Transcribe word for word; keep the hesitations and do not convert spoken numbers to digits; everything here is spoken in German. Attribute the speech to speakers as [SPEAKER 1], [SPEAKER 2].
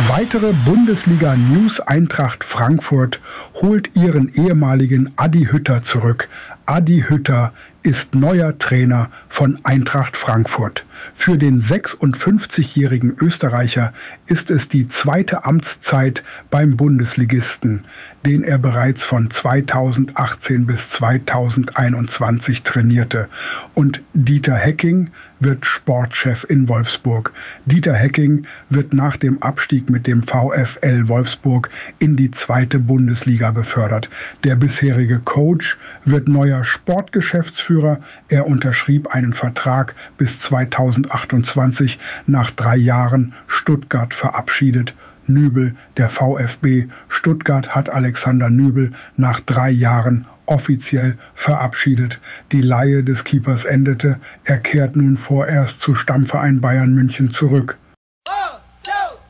[SPEAKER 1] Weitere Bundesliga-News: Eintracht Frankfurt holt ihren ehemaligen Adi Hütter zurück. Adi Hütter ist neuer Trainer von Eintracht Frankfurt. Für den sechsundfünfzigjährigen Österreicher ist es die zweite Amtszeit beim Bundesligisten, den er bereits von zweitausendachtzehn bis zweitausendeinundzwanzig trainierte. Und Dieter Hecking wird Sportchef in Wolfsburg. Dieter Hecking wird nach dem Abstieg mit dem VfL Wolfsburg in die zweite Bundesliga befördert. Der bisherige Coach wird neuer Sportgeschäftsführer. Er unterschrieb einen Vertrag bis zweitausendachtundzwanzig. Nach drei Jahren Stuttgart verabschiedet. Nübel, der VfB Stuttgart, hat Alexander Nübel nach drei Jahren offiziell verabschiedet. Die Leihe des Keepers endete. Er kehrt nun vorerst zu Stammverein Bayern München zurück.